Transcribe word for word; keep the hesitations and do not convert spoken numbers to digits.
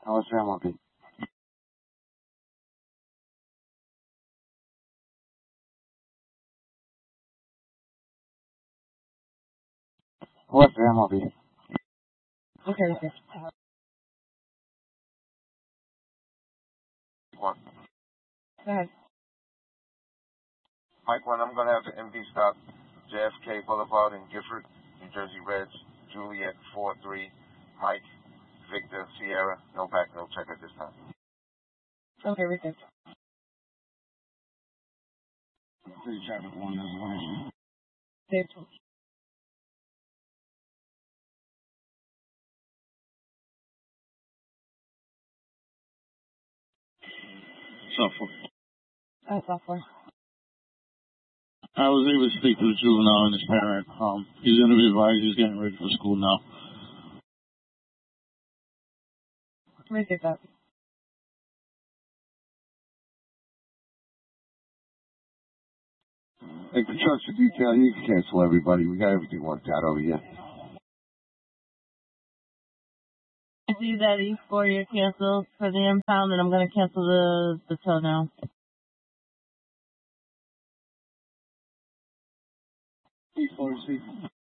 How much RAM will be? What RAM will be? Okay, okay. One. Go ahead. Mike one, I'm going to have the M D stop J F K Boulevard in Gifford, New Jersey Reds, Juliet four three, Mike, Victor, Sierra, no back, no check at this time. Okay, received. Three traffic one, there's one issue. Saved. Software. Uh, software. I was able to speak to the juvenile and his parent. Um, he's going to be advised he's getting ready for school now. Received that. Hey, construction detail, you can cancel everybody. We got everything worked out over here. I see that E four you canceled for the impound, and I'm going to cancel the, the tow now. E four C.